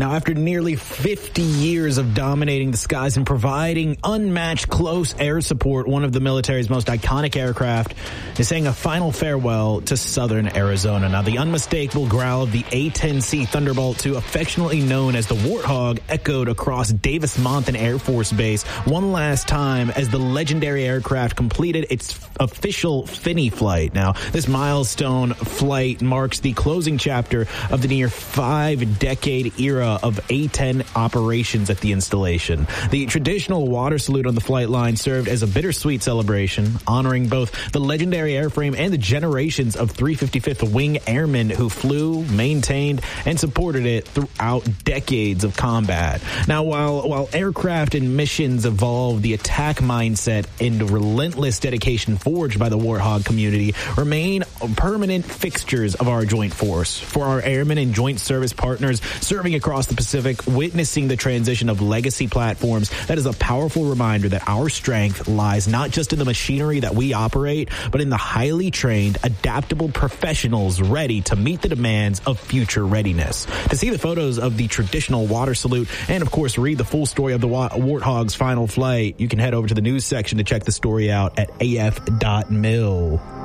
Now, after nearly 50 years of dominating the skies and providing unmatched close air support, one of the military's most iconic aircraft is saying a final farewell to southern Arizona. Now, the unmistakable growl of the A-10C Thunderbolt II, affectionately known as the Warthog, echoed across Davis-Monthan Air Force Base one last time as the legendary aircraft completed its official Finney flight. Now, this milestone flight marks the closing chapter of the near 5-decade era of A-10 operations at the installation. The traditional water salute on the flight line served as a bittersweet celebration, honoring both the legendary airframe and the generations of 355th Wing Airmen who flew, maintained, and supported it throughout decades of combat. Now, while aircraft and missions evolved, the attack mindset and relentless dedication forged by the Warthog community remain permanent fixtures of our joint force. For our airmen and joint service partners serving across the Pacific, witnessing the transition of legacy platforms, that is a powerful reminder that our strength lies not just in the machinery that we operate, but in the highly trained, adaptable professionals ready to meet the demands of future readiness. To see the photos of the traditional water salute and, of course, read the full story of the Warthog's final flight, you can head over to the news section to check the story out at af.mil.